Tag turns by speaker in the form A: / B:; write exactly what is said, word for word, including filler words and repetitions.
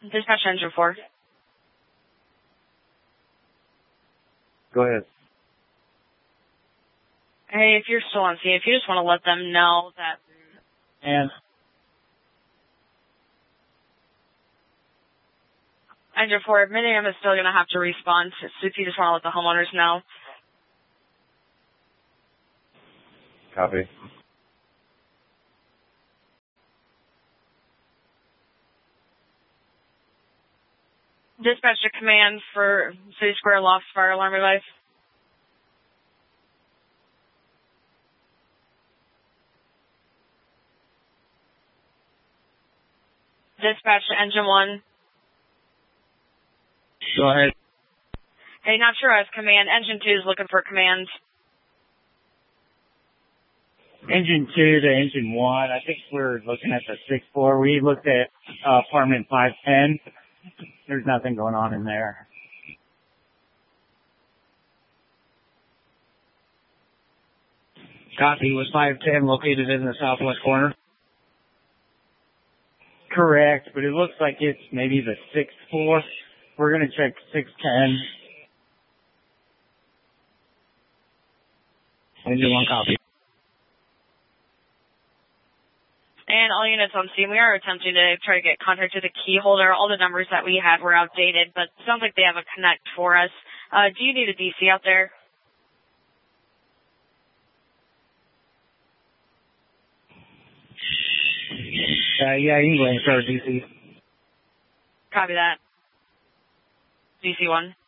A: Dispatch engine four.
B: Go ahead.
A: Hey, if you're still on scene, if you just want to let them know that...
B: And...
A: Engine four, Minium is still going to have to respond, so if you just want to let the homeowners know.
B: Copy.
A: Dispatch to command for City Square Lofts fire alarm device. Dispatch to engine one.
B: Go ahead.
A: Hey, not sure as command. Engine two is looking for command.
B: Engine two to engine one. I think we're looking at the six four. We looked at uh, apartment five ten. There's nothing going on in there. Copy. Was five ten located in the southwest corner? Correct, but it looks like it's maybe the six four. We're going to check six ten. Engine one, copy.
A: And all units on scene, we are attempting to try to get contact with the key holder. All the numbers that we had were outdated, but it sounds like they have a connect for us. Uh, do you need a D C out there?
B: Uh, yeah, you can go ahead and start D C.
A: Copy that. D C one.